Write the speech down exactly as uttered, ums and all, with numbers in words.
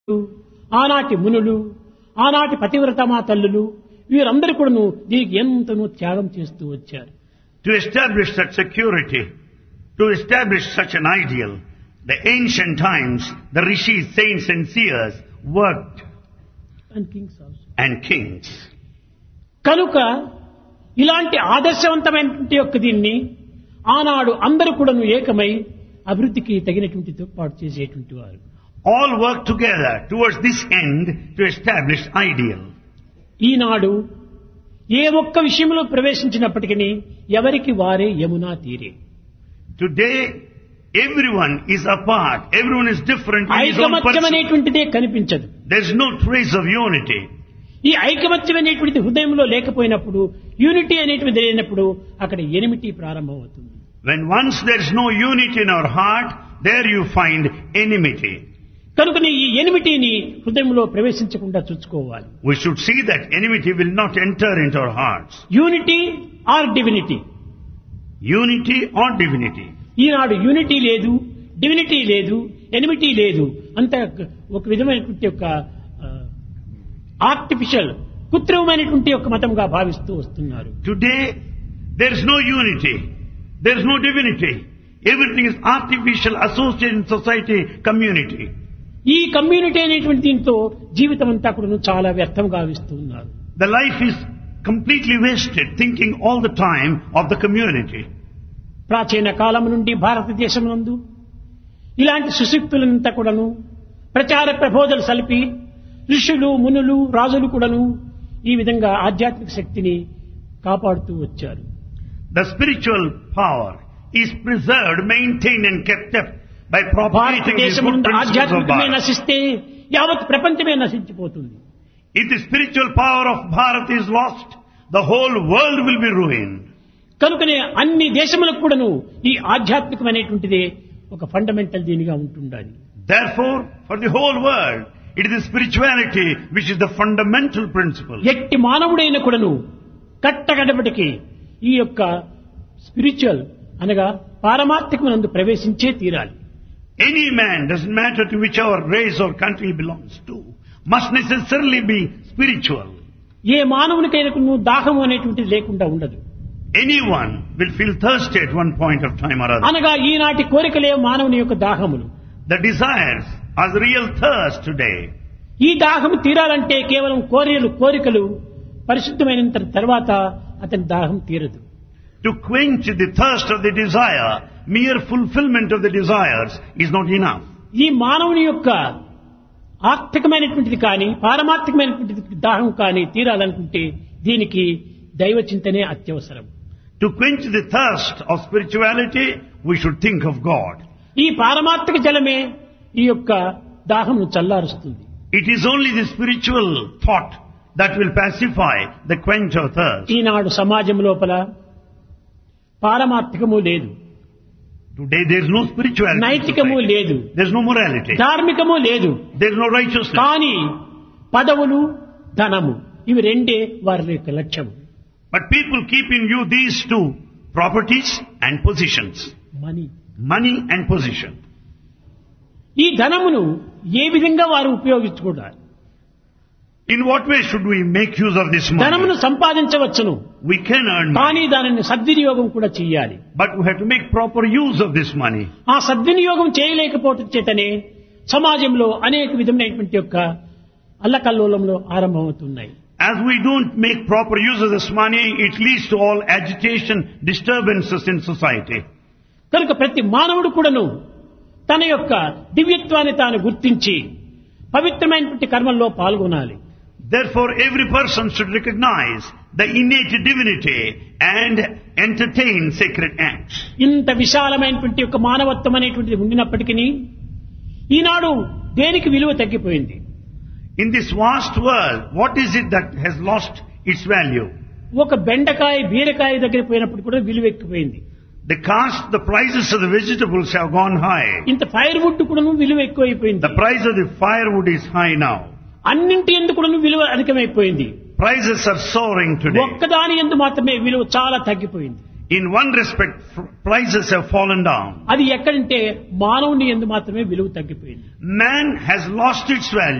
ఆనాటి మునులు, ఆనాటి పతివ్రతమా తల్లులు వీరందరూ కూడాను దీనికి ఎంతనో త్యాగం చేస్తూ వచ్చారు. To establish such security, to establish such an ideal, the ancient times, the rishis, saints and seers worked. And kings also. And kings. కనుక ఇలాంటి ఆదర్శవంతమైనటువంటి యొక్క దీన్ని ఆనాడు అందరూ కూడాను ఏకమై అభివృద్ధికి తగినటువంటి తోడ్పాటు చేసేటువంటి వారు. All work together towards this end to establish ideal. ఈనాడు ఏ ఒక్క విషయంలో ప్రవేశించినప్పటికీ ఎవరికి వారే యమునా తీరే. Today everyone is apart, everyone is different in his own person. ఐకమత్యం అనేటువంటిదే కనిపించదు. There is no trace of unity. ఈ ఐకమత్యం అనేటువంటిది హృదయంలో లేకపోయినప్పుడు, యూనిటీ అనేటువంటిది లేనప్పుడు అక్కడ ఎనిమిటీ ప్రారంభమవుతుంది. When once there is no unity in our heart, there you find enmity. కనుకనే ఈ ఎనిమిటీని హృదయంలో ప్రవేశించకుండా చూసుకోవాలి. We should see that enmity will not enter into our hearts. Unity are divinity. Unity or divinity. Eenadu unity లేదు, divinity లేదు, enmity లేదు, అంత ఒక విధమైనటువంటి ఒక ఆర్టిఫిషియల్ కృత్రిమమైనటువంటి ఒక మతంగా భావిస్తూ వస్తున్నారు. Today there is no unity, there is no divinity. Everything is artificial, associated in society, community. ఈ కమ్యూనిటీ అనేటువంటి దీంతో జీవితం అంతా కూడా చాలా వ్యర్థం గావిస్తున్నారు. The life is completely wasted thinking all the time of the community. ప్రాచీన కాలం నుండి భారతదేశం నందు ఇలాంటి సుశక్తులంతా కూడాను ప్రచార ప్రబోధలు సలిపి ఋషులు, మునులు, రాజులు కూడాను ఈ విధంగా ఆధ్యాత్మిక శక్తిని కాపాడుతూ వచ్చారు. The spiritual power is preserved, maintained and kept up by propagating these good principles of ఆధ్యాత్మికమే Bharat. నశిస్తే యావత్ ప్రపంచమే నశించిపోతుంది. If the spiritual power of Bharat is lost, the whole world will be ruined. కనుకనే అన్ని దేశములకు కూడాను ఈ ఆధ్యాత్మికమైనటువంటిదే ఒక ఫండమెంటల్ దీనిగా ఉంటుండాలి. Therefore, for the whole world, it is the spirituality which is the fundamental principle. ఎట్టి మానవుడైన కూడాను కట్టగడపటికి ఈ యొక్క స్పిరిచువల్ అనగా పారమార్థికమునందు ప్రవేశించే తీరాలి. Any man, doesn't matter to whichever race or country he belongs to, must necessarily be spiritual. ఏ మానవునికైనా దాహము అనేటువంటిది లేకుండా ఉండదు. Anyone will feel thirsty at one point of time or other. అనగా ఈనాటి కోరికలే మానవుని యొక్క దాహములు. The desires are the real thirst today. ఈ దాహము తీరాలంటే కేవలం కోరికలు కోరికలు పరిశుద్ధమైన తర్వాత అతని దాహం తీరదు. To quench the thirst of the desire, mere fulfillment of the desires is not enough. ఈ మానవుని యొక్క ఆర్థికమైనటువంటిది కానీ పారమార్థికమైనటువంటిది దాహం కానీ తీరాలనుకుంటే దీనికి దైవ చింతనే అత్యవసరం. To quench the thirst of spirituality, we should think of God. ఈ పారమార్థిక జలమే ఈ యొక్క దాహమును చల్లారుస్తుంది. It is only the spiritual thought that will pacify the quench of thirst. ఈనాడు సమాజం లోపల పారమార్థికము లేదు, Today there is no spirituality. నైతికము లేదు, There is no morality. ధార్మికము లేదు. There is no righteousness. కానీ పదవులు, ధనము ఇవి రెండే వారి యొక్క లక్ష్యము. But people keep in view these two, properties and positions. Money. Money and position. ఈ ధనమును ఏ విధంగా వారు ఉపయోగించుకోవాలి? In what way should we make use of this ధనమును money? సంపాదించవచ్చును, We can earn కానీ money, దానిని సద్వినియోగం కూడా చెయ్యాలి. but we have to make proper use of this money. ఆ సద్వినియోగం చేయలేకపోవటం చేతనే సమాజంలో అనేక విధమైనటువంటి యొక్క అల్లకల్లోలంలో ఆరంభమవుతున్నాయి. As we don't make proper use of this money, it leads to all agitation, disturbances in society. కనుక ప్రతి మానవుడు కూడాను తన యొక్క దివ్యత్వాన్ని తాను గుర్తించి పవిత్రమైనటువంటి కర్మల్లో పాల్గొనాలి. Therefore, every person should recognize the innate divinity and entertain sacred acts. ఇంత విశాలమైనటువంటి యొక్క మానవత్వం అనేటువంటిది ఉండినప్పటికీ ఈనాడు దేనికి విలువ తగ్గిపోయింది? In this vast world, what is it that has lost its value? ఒక బెండకాయ బీరకాయ దగ్గర పోయినప్పుడు కూడా విలువ ఎక్కిపోయింది. The cost, the prices of the vegetables have gone high. ఇంత ఫైర్ వుడ్ కూడా విలువ ఎక్కువైపోయింది. The price of the firewood is high now. అన్నింటి ఎందుకు కూడా విలువ అధికమైపోయింది. Prices are soaring today. ఒక్కదాని ఎందు మాత్రమే విలువ చాలా తగ్గిపోయింది. In one respect, prices have fallen down. అది ఎక్కడంటే మానవుని ఎందు మాత్రమే విలువ తగ్గిపోయింది. Man has lost its value.